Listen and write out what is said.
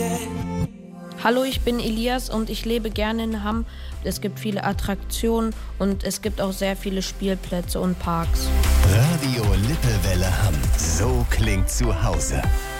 Hallo, ich bin Elias und ich lebe gerne in Hamm. Es gibt viele Attraktionen und es gibt auch sehr viele Spielplätze und Parks. Radio Lippewelle Hamm. So klingt zu Hause.